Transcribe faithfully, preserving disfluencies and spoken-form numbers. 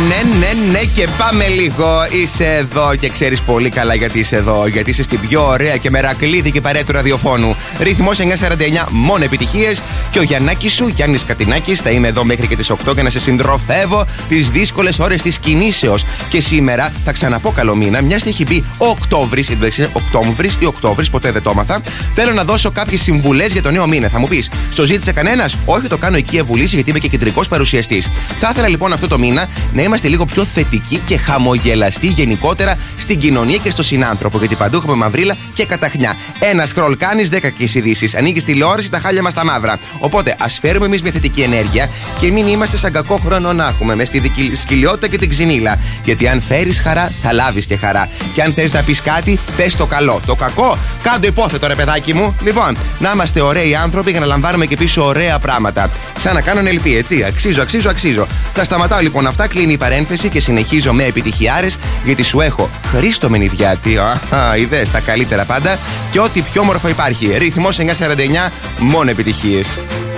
Ναι, ναι, ναι, και πάμε λίγο. Είσαι εδώ και ξέρεις πολύ καλά γιατί είσαι εδώ. Γιατί είσαι στην πιο ωραία και μερακλείδικη παρέα του ραδιοφώνου. Ρυθμός εννιακόσια σαράντα εννιά, μόνο επιτυχίες. Και ο Γιαννάκης σου, Γιάννης Κατινάκης, θα είμαι εδώ μέχρι και τις οκτώ για να σε συντροφεύω τις δύσκολες ώρες της κινήσεως. Και σήμερα θα ξαναπώ καλό μήνα, μιας και έχει μπει ο Οκτώβρης, εντάξει, Οκτώβρης ή Οκτώβρης, ποτέ δεν το έμαθα. Θέλω να δώσω κάποιες συμβουλές για το νέο μήνα. Θα μου πεις, στο ζήτησε κανένας? Όχι, το κάνω εκεί ευουλήσει γιατί είμαι και κεντρικός παρουσιαστής. Θα ήθελα λοιπόν αυτό το μήνα να είμαστε λίγο πιο θετικοί και χαμογελαστοί γενικότερα στην κοινωνία και στο συνάνθρωπο. Γιατί παντού έχουμε μαυρίλα και καταχνιά. Ένα σκρολ κάνεις, δέκα και ειδήσεις. Ανοίγεις τηλεόραση, τα χάλια μας τα μαύρα. Οπότε ας φέρουμε εμείς μια θετική ενέργεια και μην είμαστε σαν κακό χρόνο να έχουμε με στη σκυλιότητα και την ξυνήλα. Γιατί αν φέρεις χαρά, θα λάβεις και χαρά. Και αν θες να πεις κάτι, πες το καλό. Το κακό, κάντε υπόθετο ρε παιδάκι μου. Λοιπόν, να είμαστε ωραίοι άνθρωποι για να λαμβάνουμε και πίσω ωραία πράγματα. Σαν να κάνω ελπί, έτσι. Αξίζω, αξίζω, αξίζω. Θα σταματάω λοιπόν αυτά, κλείνει η παρένθεση και συνεχίζω με επιτυχιάρες γιατί σου έχω Χρήστο Μενιδιάτη. Αχα, είδες τα καλύτερα πάντα και ό,τι πιο όμορφο υπάρχει. Ρυθμός εννιακόσια σαράντα εννιά, μόνο επιτυχίες.